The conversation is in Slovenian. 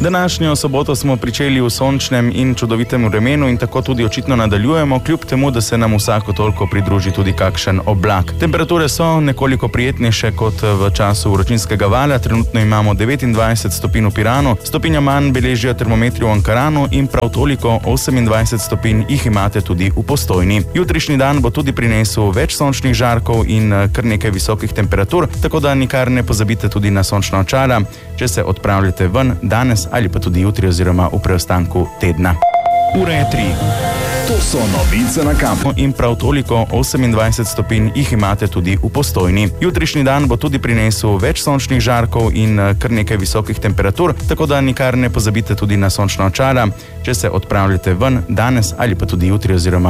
Današnjo soboto smo pričeli v sončnem in čudovitem vremenu in tako tudi očitno nadaljujemo, kljub temu, da se nam vsako toliko pridruži tudi kakšen oblak. Temperature so nekoliko prijetnejše kot v času vročinskega vala. Trenutno imamo 29 stopinj v Piranu, stopinja manj beležijo termometri v Ankaranu in prav toliko 28 stopinj jih imate tudi v Postojni. Jutrišnji dan bo tudi prinesel več sončnih žarkov in kar nekaj visokih temperatur, tako da nikar ne pozabite tudi na sončna očala, če se odpravljate ven danes ali pa tudi jutri oziroma v preostanku tedna. Ura je 3. To so novice na kampu. In prav toliko 28 stopinj jih imate tudi v Postojni. Jutrišnji dan bo tudi prinesel več sončnih žarkov in kar nekaj visokih temperatur, tako da nikar ne pozabite tudi na sončna očala, če se odpravljate ven danes ali pa tudi jutri oziroma